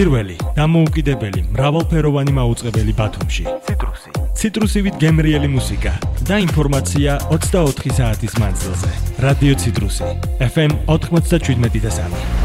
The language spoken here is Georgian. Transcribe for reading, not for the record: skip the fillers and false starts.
პირველი დამოუკიდებელი მრავალფეროვანი მაუწყებელი ბათუმში. ციტრუსივით გემრიელი მუსიკა და ინფორმაცია 24 საათის მანძილზე. რადიო ციტრუსი FM 97.3.